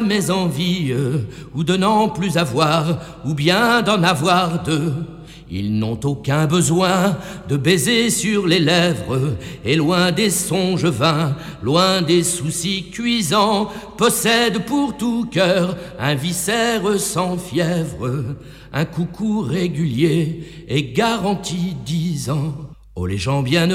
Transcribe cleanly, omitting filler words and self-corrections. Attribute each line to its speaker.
Speaker 1: mes envies, ou de n'en plus avoir, ou bien d'en avoir deux. Ils n'ont aucun besoin de baiser sur les lèvres, et loin des songes vains, loin des soucis cuisants, possèdent pour tout cœur un viscère sans fièvre, un coucou régulier et garanti 10 ans. Oh les gens bien